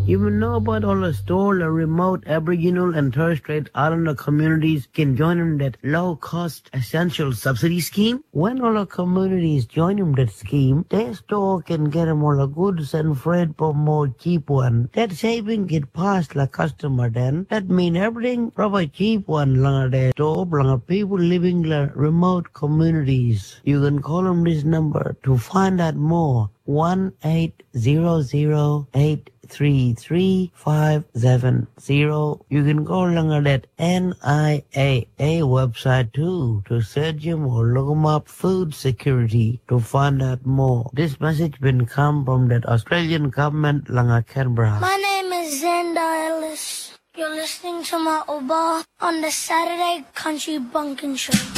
You will know about all the store, the remote Aboriginal and Torres Strait Islander communities can join in that low-cost essential subsidy scheme. When all the communities join in that scheme, their store can get them all the goods and freight for more cheap one. That saving get past the customer then. That mean everything proper cheap one lang their store, lang people living in the remote communities. You can call them this number to find out more. 1-800-833-570. You can go along that NIAA website too to search them or look them up food security to find out more. This message been come from that Australian government langa Canberra. My name is Xander Ellis. You're listening to my Oba on the Saturday Country Bunkin' Show.